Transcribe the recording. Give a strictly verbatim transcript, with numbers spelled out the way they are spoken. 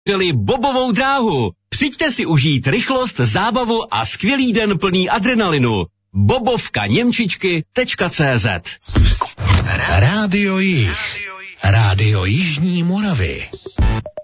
Bobovou dráhu. Přijďte si užít rychlost, zábavu a skvělý den plný adrenalinu. bobovka němčičky tečka cé zet. Rádio Jih. Rádio Jižní Moravy.